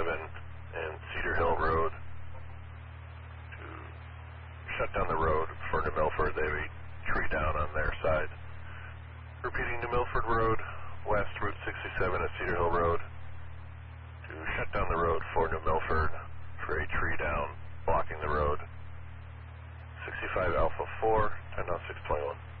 and Cedar Hill Road to shut down the road for New Milford. They have a tree down on their side. Repeating, New Milford Road, west Route 67 at Cedar Hill Road to shut down the road for New Milford for a tree down blocking the road. 65 Alpha 4, 10 621.